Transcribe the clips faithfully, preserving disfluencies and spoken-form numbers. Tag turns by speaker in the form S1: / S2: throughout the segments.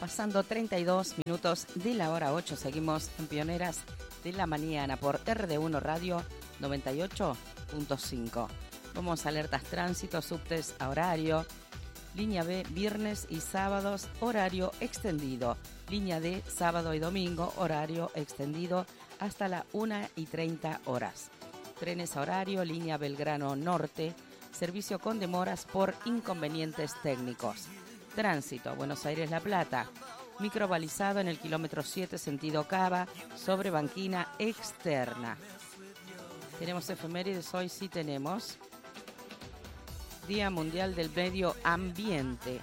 S1: Pasando treinta y dos minutos de la hora ocho, seguimos en Pioneras de la Mañana por R D uno Radio noventa y ocho punto cinco. Vamos a alertas tránsito, subtes a horario. Línea B, viernes y sábados, horario extendido. Línea D, sábado y domingo, horario extendido hasta la una y treinta horas. Trenes a horario, línea Belgrano Norte, servicio con demoras por inconvenientes técnicos. Tránsito, Buenos Aires-La Plata, microbalizado en el kilómetro siete, sentido Cava, sobre banquina externa. Tenemos efemérides, hoy sí tenemos Día Mundial del Medio Ambiente.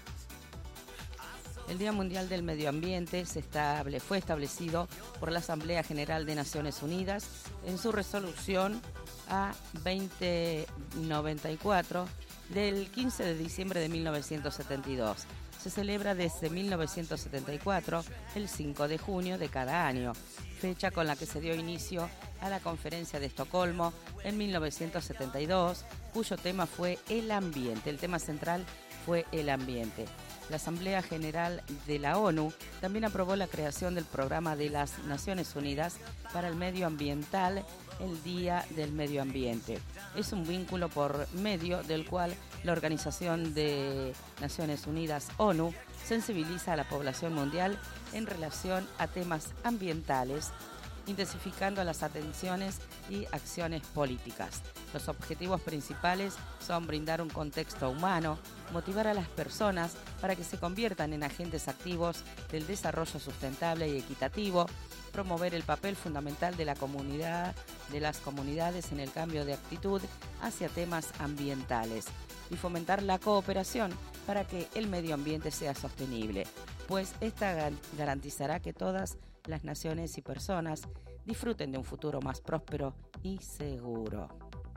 S1: El Día Mundial del Medio Ambiente se estable, fue establecido por la Asamblea General de Naciones Unidas en su resolución A veinte noventa y cuatro del quince de diciembre de mil novecientos setenta y dos. Se celebra desde mil novecientos setenta y cuatro, el cinco de junio de cada año, fecha con la que se dio inicio a la Conferencia de Estocolmo en mil novecientos setenta y dos, cuyo tema fue el ambiente. El tema central fue el ambiente. La Asamblea General de la ONU también aprobó la creación del Programa de las Naciones Unidas para el Medio Ambiental, el Día del Medio Ambiente. Es un vínculo por medio del cual la Organización de Naciones Unidas, ONU, sensibiliza a la población mundial en relación a temas ambientales, intensificando las atenciones y acciones políticas. Los objetivos principales son brindar un contexto humano, motivar a las personas para que se conviertan en agentes activos del desarrollo sustentable y equitativo, promover el papel fundamental de la comunidad, de las comunidades en el cambio de actitud hacia temas ambientales y fomentar la cooperación para que el medio ambiente sea sostenible, pues esta garantizará que todas las naciones y personas disfruten de un futuro más próspero y seguro.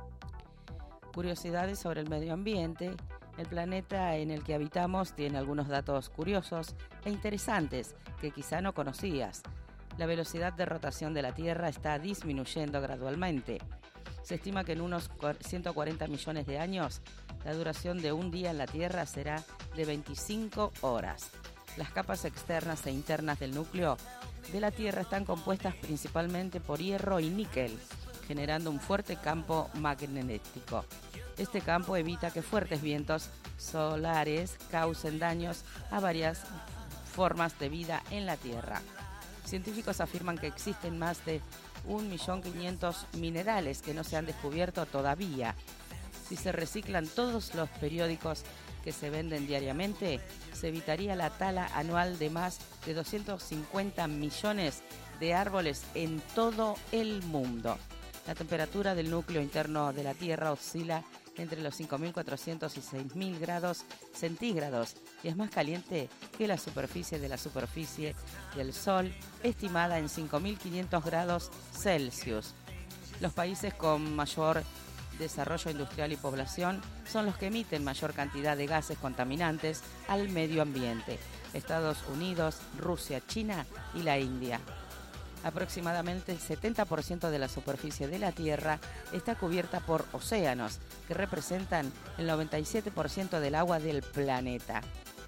S1: Curiosidades sobre el medio ambiente. El planeta en el que habitamos tiene algunos datos curiosos e interesantes que quizá no conocías. La velocidad de rotación de la Tierra está disminuyendo gradualmente. Se estima que en unos ciento cuarenta millones de años, la duración de un día en la Tierra será de veinticinco horas. Las capas externas e internas del núcleo de la Tierra están compuestas principalmente por hierro y níquel, generando un fuerte campo magnético. Este campo evita que fuertes vientos solares causen daños a varias formas de vida en la Tierra. Científicos afirman que existen más de un millón quinientos mil minerales que no se han descubierto todavía. Si se reciclan todos los periódicos que se venden diariamente, se evitaría la tala anual de más de doscientos cincuenta millones de árboles en todo el mundo. La temperatura del núcleo interno de la Tierra oscila entre los cinco mil cuatrocientos y seis mil grados centígrados y es más caliente que la superficie de la superficie del Sol, estimada en cinco mil quinientos grados Celsius. Los países con mayor desarrollo industrial y población son los que emiten mayor cantidad de gases contaminantes al medio ambiente: Estados Unidos, Rusia, China y la India. Aproximadamente el setenta por ciento de la superficie de la Tierra está cubierta por océanos, que representan el noventa y siete por ciento del agua del planeta.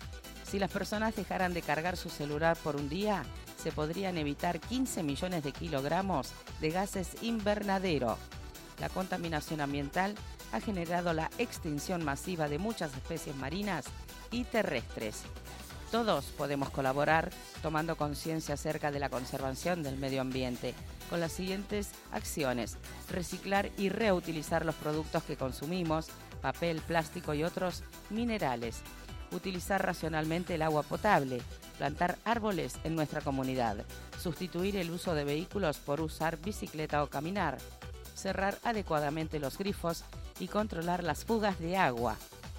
S1: Si las personas dejaran de cargar su celular por un día, se podrían evitar quince millones de kilogramos de gases invernadero. La contaminación ambiental ha generado la extinción masiva de muchas especies marinas y terrestres. Todos podemos colaborar tomando conciencia acerca de la conservación del medio ambiente con las siguientes acciones: reciclar y reutilizar los productos que consumimos, papel, plástico y otros minerales, utilizar racionalmente el agua potable, plantar árboles en nuestra comunidad, sustituir el uso de vehículos por usar bicicleta o caminar, cerrar adecuadamente los grifos y controlar las fugas de agua.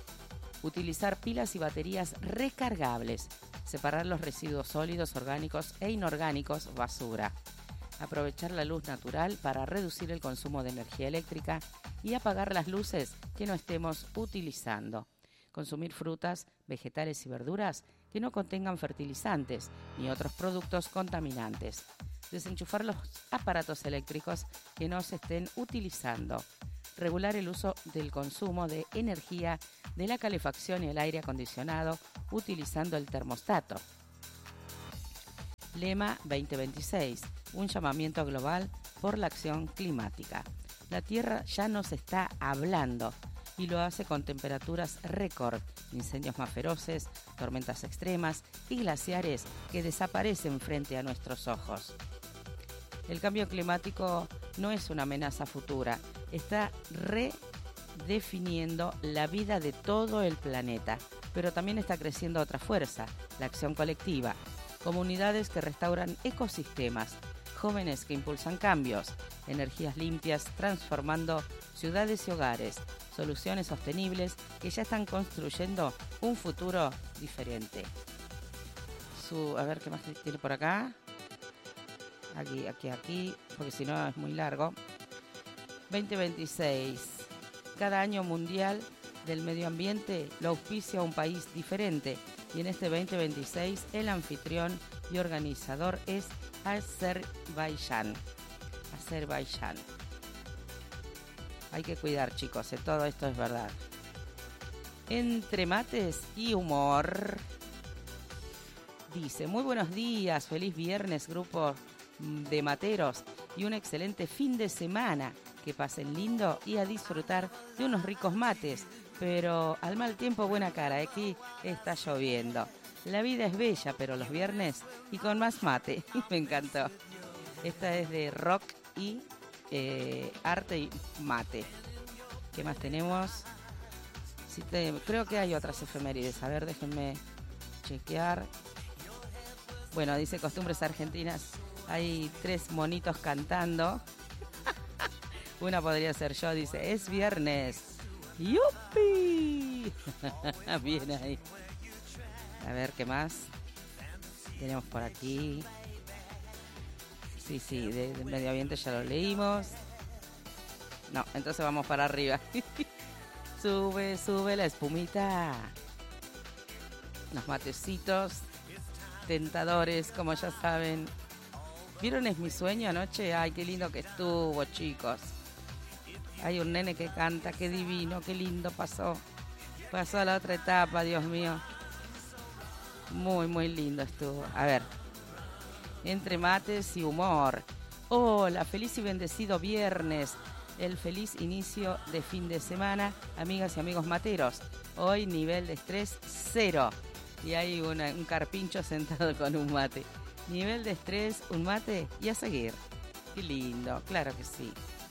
S1: Utilizar pilas y baterías recargables, separar los residuos sólidos, orgánicos e inorgánicos, basura. Aprovechar la luz natural para reducir el consumo de energía eléctrica y apagar las luces que no estemos utilizando. Consumir frutas, vegetales y verduras que no contengan fertilizantes ni otros productos contaminantes. Desenchufar los aparatos eléctricos que no se estén utilizando. Regular el uso del consumo de energía de la calefacción y el aire acondicionado utilizando el termostato. Lema veinte veintiséis, un llamamiento global por la acción climática. La Tierra ya nos está hablando y lo hace con temperaturas récord, incendios más feroces, tormentas extremas y glaciares que desaparecen frente a nuestros ojos. El cambio climático no es una amenaza futura, está redefiniendo la vida de todo el planeta, pero también está creciendo otra fuerza, la acción colectiva. Comunidades que restauran ecosistemas, jóvenes que impulsan cambios, energías limpias transformando ciudades y hogares, soluciones sostenibles que ya están construyendo un futuro diferente. Su, a ver qué más tiene por acá. Aquí, aquí, aquí, porque si no es muy largo. veinte veintiséis. Cada año mundial del medio ambiente lo auspicia un país diferente. Y en este veinte veintiséis el anfitrión y organizador es Azerbaiyán. Azerbaiyán. Hay que cuidar, chicos, eh, todo esto es verdad. Entre mates y humor. Dice, muy buenos días, feliz viernes, grupo de materos, y un excelente fin de semana. Que pasen lindo y a disfrutar de unos ricos mates. Pero al mal tiempo buena cara, aquí está lloviendo. La vida es bella, pero los viernes y con más mate. Me encantó. Esta es de rock y eh, arte y mate. ¿Qué más tenemos? Si te, creo que hay otras efemérides. A ver, déjenme chequear. Bueno, dice costumbres argentinas. Hay tres monitos cantando. Una podría ser yo, dice, es viernes. ¡Yupi! Bien ahí. A ver, ¿qué más tenemos por aquí? Sí, sí, de, de medio ambiente ya lo leímos. No, entonces vamos para arriba. Sube, sube la espumita. Unos matecitos tentadores, como ya saben. ¿Vieron Es mi sueño anoche? Ay, qué lindo que estuvo, chicos. Hay un nene que canta, qué divino, qué lindo pasó. Pasó a la otra etapa, Dios mío. Muy, muy lindo estuvo. A ver. Entre mates y humor. Hola, feliz y bendecido viernes. El feliz inicio de fin de semana, amigas y amigos materos. Hoy nivel de estrés cero. Y hay una, un carpincho sentado con un mate. Nivel de estrés, un mate y a seguir. Qué lindo, claro que sí.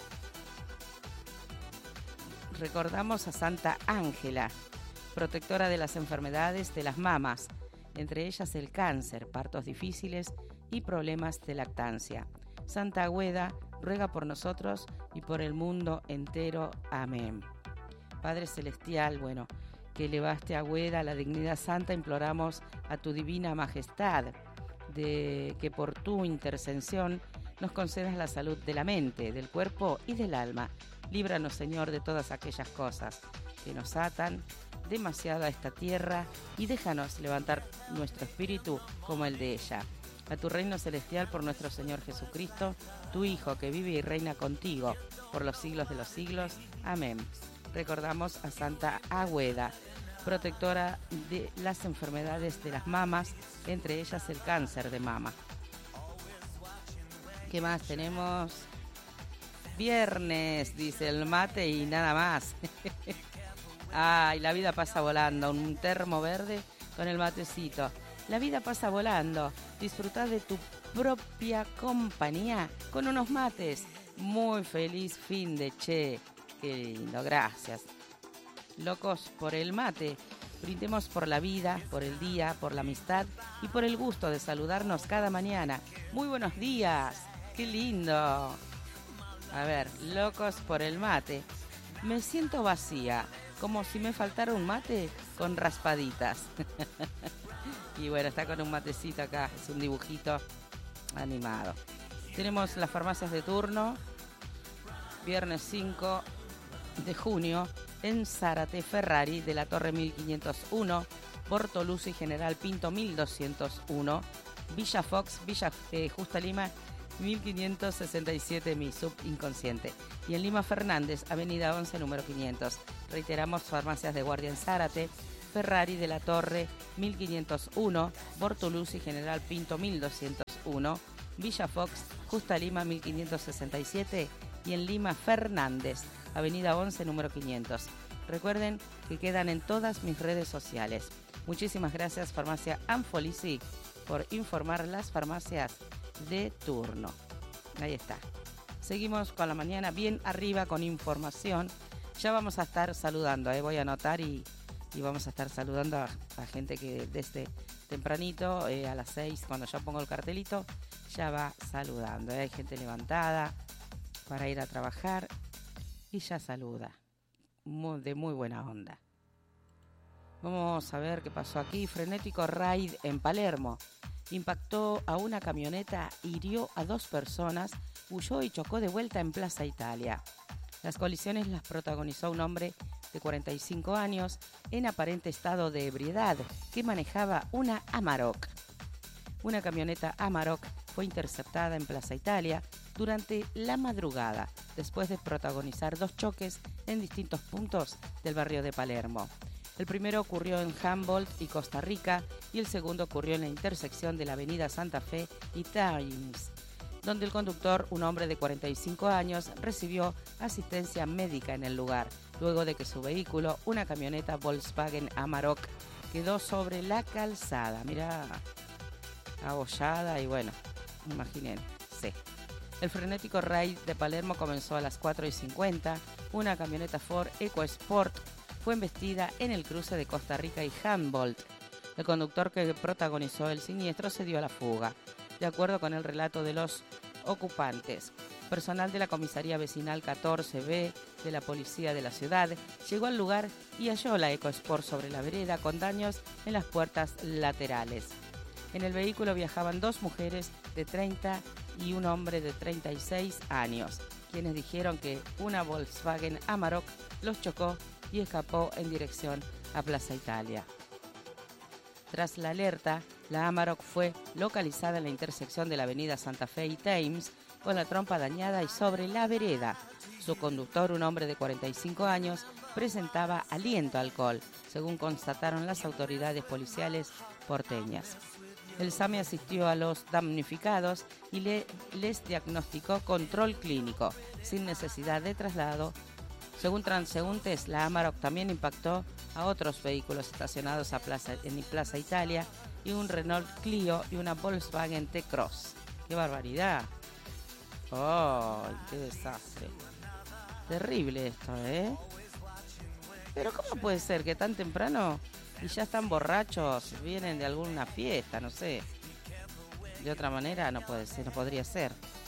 S1: Recordamos a Santa Ángela, protectora de las enfermedades de las mamas, entre ellas el cáncer, partos difíciles y problemas de lactancia. Santa Agüeda ruega por nosotros y por el mundo entero. Amén. Padre Celestial, bueno, que elevaste a Agüeda a la dignidad santa, imploramos a tu divina majestad de que por tu intercesión nos concedas la salud de la mente, del cuerpo y del alma. Líbranos, Señor, de todas aquellas cosas que nos atan demasiado a esta tierra y déjanos levantar nuestro espíritu como el de ella. A tu reino celestial por nuestro Señor Jesucristo, tu Hijo, que vive y reina contigo por los siglos de los siglos. Amén. Recordamos a Santa Agüeda, protectora de las enfermedades de las mamas, entre ellas el cáncer de mama. ¿Qué más tenemos? Viernes, dice el mate y nada más. Ay, la vida pasa volando. Un termo verde con el matecito. La vida pasa volando. Disfrutá de tu propia compañía con unos mates. Muy feliz fin de che. Qué lindo, gracias. Locos por el mate. Brindemos por la vida, por el día, por la amistad y por el gusto de saludarnos cada mañana. Muy buenos días. Qué lindo. A ver, locos por el mate. Me siento vacía, como si me faltara un mate con raspaditas. Y bueno, está con un matecito acá, es un dibujito animado. Tenemos las farmacias de turno, viernes cinco de junio, en Zárate Ferrari de la Torre mil quinientos uno, Bortoluzzi General Pinto mil doscientos uno, Villa Fox, Villa eh, Justa Lima mil quinientos sesenta y siete, mi sub inconsciente. Y en Lima Fernández, avenida once, número quinientos. Reiteramos, farmacias de guardia en Zárate, Ferrari de la Torre mil quinientos uno, Bortoluzzi General Pinto mil doscientos uno, Villa Fox, Justa Lima mil quinientos sesenta y siete y en Lima Fernández, Avenida once, número quinientos. Recuerden que quedan en todas mis redes sociales. Muchísimas gracias Farmacia Anfolisi por informar las farmacias de turno. Ahí está. Seguimos con la mañana bien arriba con información. Ya vamos a estar saludando, ¿eh? Voy a anotar y, y vamos a estar saludando a, a gente que desde tempranito, eh, a las seis, cuando ya pongo el cartelito, ya va saludando. ¿eh? Hay gente levantada para ir a trabajar y ya saluda. Muy, de muy buena onda. Vamos a ver qué pasó aquí. Frenético raid en Palermo. Impactó a una camioneta, hirió a dos personas, huyó y chocó de vuelta en Plaza Italia. Las colisiones las protagonizó un hombre de cuarenta y cinco años en aparente estado de ebriedad que manejaba una Amarok. Una camioneta Amarok fue interceptada en Plaza Italia durante la madrugada, después de protagonizar dos choques en distintos puntos del barrio de Palermo. El primero ocurrió en Humboldt y Costa Rica y el segundo ocurrió en la intersección de la avenida Santa Fe y Times, donde el conductor, un hombre de cuarenta y cinco años, recibió asistencia médica en el lugar, luego de que su vehículo, una camioneta Volkswagen Amarok, quedó sobre la calzada. Mirá, abollada y bueno, imagínense. El frenético raid de Palermo comenzó a las cuatro y cincuenta. Una camioneta Ford EcoSport fue embestida en el cruce de Costa Rica y Humboldt. El conductor que protagonizó el siniestro se dio a la fuga. De acuerdo con el relato de los ocupantes, personal de la comisaría vecinal catorce B de la policía de la ciudad llegó al lugar y halló la EcoSport sobre la vereda con daños en las puertas laterales. En el vehículo viajaban dos mujeres de treinta y un hombre de treinta y seis años, quienes dijeron que una Volkswagen Amarok los chocó y escapó en dirección a Plaza Italia. Tras la alerta, la Amarok fue localizada en la intersección de la avenida Santa Fe y Thames, con la trompa dañada y sobre la vereda. Su conductor, un hombre de cuarenta y cinco años, presentaba aliento a alcohol, según constataron las autoridades policiales porteñas. El SAME asistió a los damnificados y le, les diagnosticó control clínico, sin necesidad de traslado. Según transeúntes, la Amarok también impactó a otros vehículos estacionados a plaza, en Plaza Italia y un Renault Clio y una Volkswagen T-Cross. ¡Qué barbaridad! ¡Oh, qué desastre! Terrible esto, ¿eh? Pero ¿cómo puede ser que tan temprano y ya están borrachos, vienen de alguna fiesta, no sé? De otra manera no puede ser, no podría ser.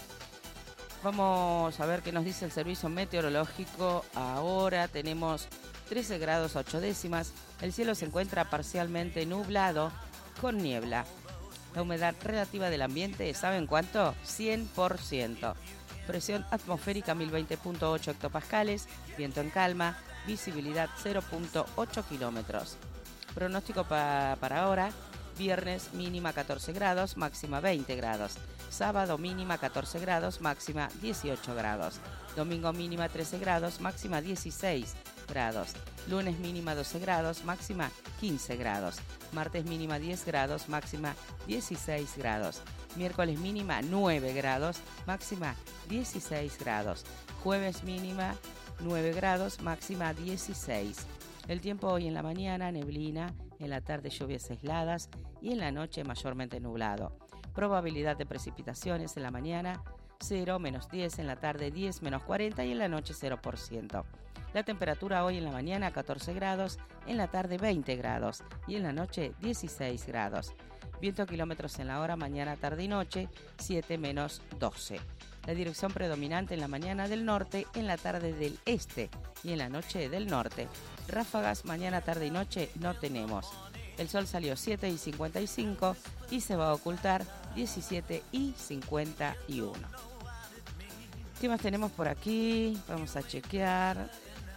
S1: Vamos a ver qué nos dice el servicio meteorológico. Ahora tenemos trece grados ocho décimas. El cielo se encuentra parcialmente nublado con niebla. La humedad relativa del ambiente, ¿saben cuánto? cien por ciento. Presión atmosférica mil veinte punto ocho hectopascales. Viento en calma. Visibilidad cero punto ocho kilómetros. Pronóstico pa- para ahora. Viernes mínima catorce grados, máxima veinte grados. Sábado mínima catorce grados, máxima dieciocho grados. Domingo mínima trece grados, máxima dieciséis grados. Lunes mínima doce grados, máxima quince grados. Martes mínima diez grados, máxima dieciséis grados. Miércoles mínima nueve grados, máxima dieciséis grados. Jueves mínima nueve grados, máxima dieciséis. El tiempo hoy en la mañana, neblina, en la tarde lluvias aisladas y en la noche mayormente nublado. Probabilidad de precipitaciones en la mañana cero, menos diez, en la tarde diez, menos cuarenta y en la noche cero por ciento. La temperatura hoy en la mañana catorce grados, en la tarde veinte grados y en la noche dieciséis grados. Viento a kilómetros en la hora, mañana, tarde y noche, siete menos doce. La dirección predominante en la mañana del norte, en la tarde del este y en la noche del norte. Ráfagas mañana, tarde y noche no tenemos. El sol salió siete y cincuenta y cinco y se va a ocultar diecisiete y cincuenta y uno. ¿Qué más tenemos por aquí? Vamos a chequear.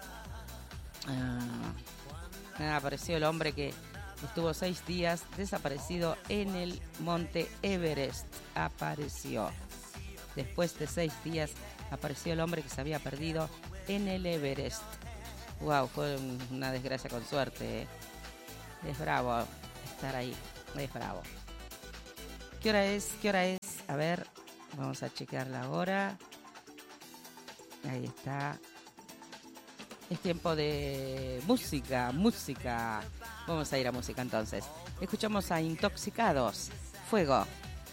S1: Ah, apareció el hombre que estuvo seis días desaparecido en el monte Everest. Apareció. Después de seis días apareció el hombre que se había perdido en el Everest. Wow, fue una desgracia con suerte, ¿eh? Es bravo estar ahí, es bravo. ¿Qué hora es? ¿Qué hora es? A ver, vamos a chequear la hora. Ahí está. Es tiempo de música, música. Vamos a ir a música entonces. Escuchamos a Intoxicados. Fuego.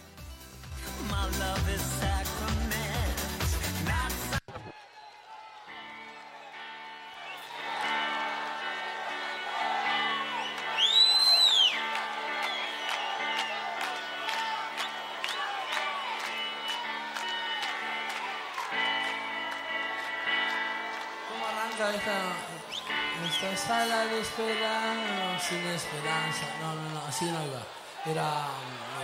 S2: Esta, esta sala de espera, no, sin esperanza, no, no, no, así no iba. Era